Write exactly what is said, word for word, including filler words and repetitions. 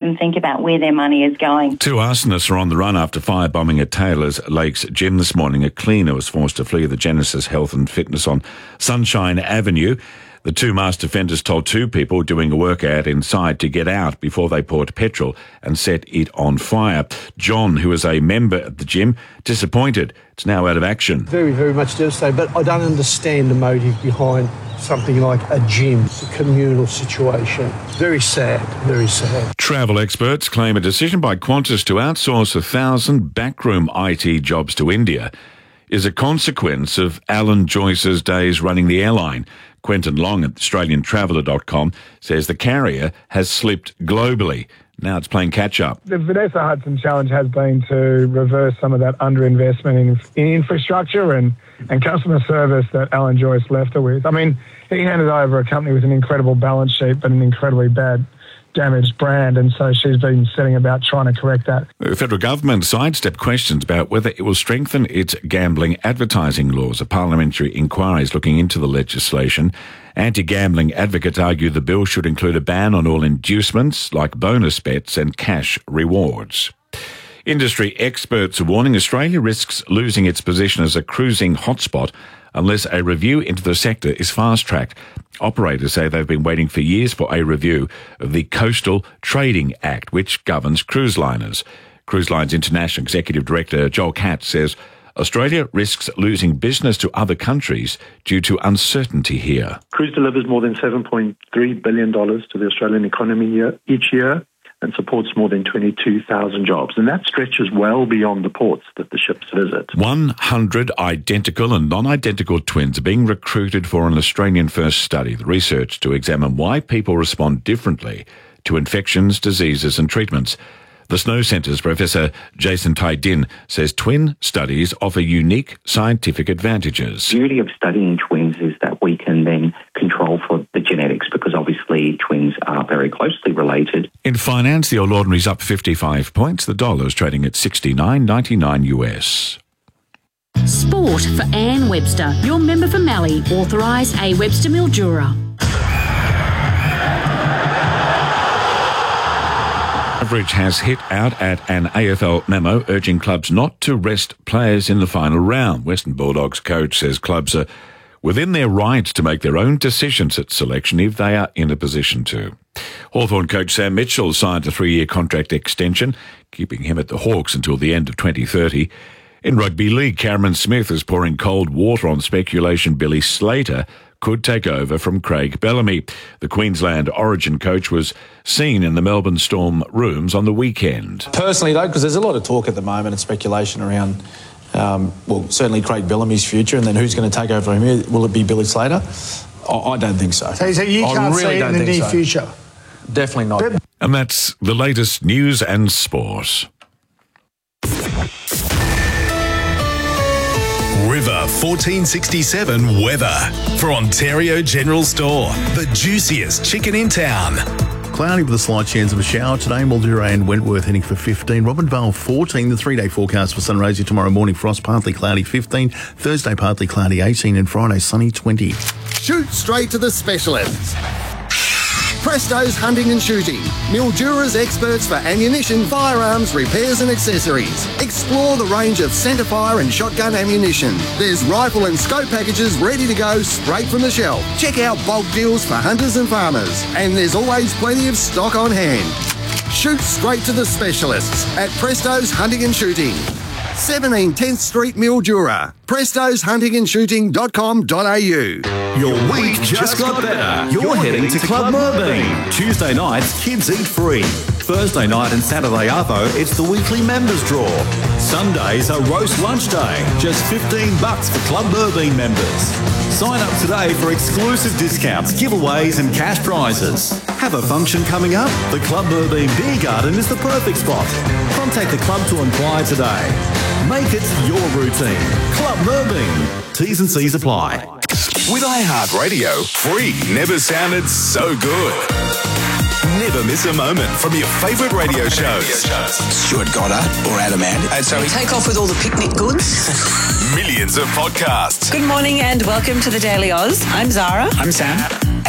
and think about where their money is going. Two arsonists are on the run after firebombing at Taylor's Lakes Gym this morning. A cleaner was forced to flee the Genesis Health and Fitness on Sunshine Avenue. The two masked offenders told two people doing a workout inside to get out before they poured petrol and set it on fire. John, who is a member at the gym, disappointed. It's now out of action. Very, very much devastated, but I don't understand the motive behind something like a gym. It's a communal situation. Very sad, very sad. Travel experts claim a decision by Qantas to outsource a thousand backroom I T jobs to India is a consequence of Alan Joyce's days running the airline. Quentin Long at Australian Traveller dot com says the carrier has slipped globally. Now it's playing catch-up. The Vanessa Hudson challenge has been to reverse some of that underinvestment in, in infrastructure and, and customer service that Alan Joyce left her with. I mean, he handed over a company with an incredible balance sheet but an incredibly bad damaged brand, and so she's been setting about trying to correct that. The federal government sidestepped questions about whether it will strengthen its gambling advertising laws. A parliamentary inquiry is looking into the legislation. Anti-gambling advocates argue the bill should include a ban on all inducements like bonus bets and cash rewards. Industry experts are warning Australia risks losing its position as a cruising hotspot unless a review into the sector is fast-tracked. Operators say they've been waiting for years for a review of the Coastal Trading Act, which governs cruise liners. Cruise Lines International Executive Director Joel Katz says Australia risks losing business to other countries due to uncertainty here. Cruise delivers more than seven point three billion dollars to the Australian economy year, each year, and supports more than twenty-two thousand jobs. And that stretches well beyond the ports that the ships visit. one hundred identical and non-identical twins are being recruited for an Australian-first study. The research to examine why people respond differently to infections, diseases and treatments. The Snow Centre's Professor Jason Tai-Din says twin studies offer unique scientific advantages. The beauty of studying twins is that we can then control for the genetics, because obviously twins are very closely related. In finance, the All Ordinary's up fifty-five points. The dollar's trading at sixty-nine ninety-nine U S. Sport for Anne Webster, your member for Mallee, authorised A. Webster Mildura. Average has hit out at an A F L memo urging clubs not to rest players in the final round. Western Bulldogs coach says clubs are within their rights to make their own decisions at selection if they are in a position to. Hawthorn coach Sam Mitchell signed a three-year contract extension, keeping him at the Hawks until the end of twenty thirty. In rugby league, Cameron Smith is pouring cold water on speculation Billy Slater could take over from Craig Bellamy. The Queensland Origin coach was seen in the Melbourne Storm rooms on the weekend. Personally, though, because there's a lot of talk at the moment and speculation around, um, well, certainly Craig Bellamy's future, and then who's going to take over from here? Will it be Billy Slater? I, I don't think so. So you I can't really see it in the near so. future? Definitely not. And that's the latest news and sport. River fourteen sixty-seven weather for Ontario General Store, the juiciest chicken in town. Cloudy with a slight chance of a shower today. Mildura and Wentworth heading for fifteen. Robinvale fourteen. The three-day forecast for Sunraysia tomorrow morning. Frost partly cloudy fifteen. Thursday partly cloudy eighteen. And Friday sunny twenty. Shoot straight to the specialists. Presto's Hunting and Shooting. Mildura's experts for ammunition, firearms, repairs and accessories. Explore the range of centerfire and shotgun ammunition. There's rifle and scope packages ready to go straight from the shelf. Check out bulk deals for hunters and farmers. And there's always plenty of stock on hand. Shoot straight to the specialists at Presto's Hunting and Shooting. seventeen tenth Street, Mildura. prestos hunting and shooting dot com dot a u. Your week just got better. You're heading to Club Merbein. Tuesday nights, kids eat free. Thursday night and Saturday arvo, it's the weekly members draw. Sundays are roast lunch day. Just fifteen bucks for Club Merbein members. Sign up today for exclusive discounts, giveaways and cash prizes. Have a function coming up? The Club Merbein Beer Garden is the perfect spot. Contact the club to inquire today. Make it your routine. Club Merbein. T's and C's apply. With iHeartRadio, free never sounded so good. Never miss a moment from your favourite radio shows. Stuart Goddard or Adam Ant. And so we take off with all the picnic goods. Millions of podcasts. Good morning and welcome to the Daily Oz. I'm Zara. I'm Sam.